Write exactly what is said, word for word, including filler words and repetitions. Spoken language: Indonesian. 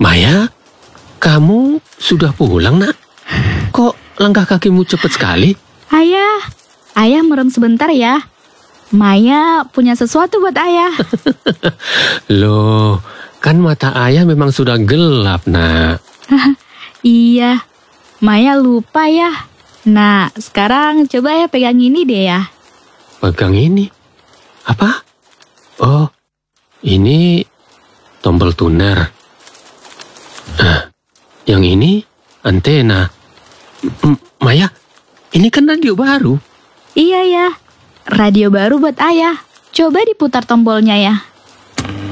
Maya, kamu sudah pulang, nak? Kok langkah kakimu cepat sekali? Ayah, ayah merem sebentar ya. Maya punya sesuatu buat ayah. Loh, kan mata ayah memang sudah gelap, nak. Iya, Maya lupa ya. Nah, sekarang coba ya pegang ini deh ya. Pegang ini? Apa? Oh, ini tombol tuner. Nah, yang ini antena. M- Maya, ini kan radio baru. Iya ya, radio baru buat ayah. Coba diputar tombolnya ya.